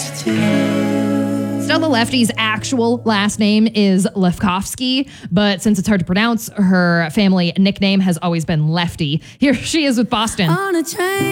Stella Lefty's actual last name is Lefkofsky, but since it's hard to pronounce, her family nickname has always been Lefty. Here she is with Boston. On a train.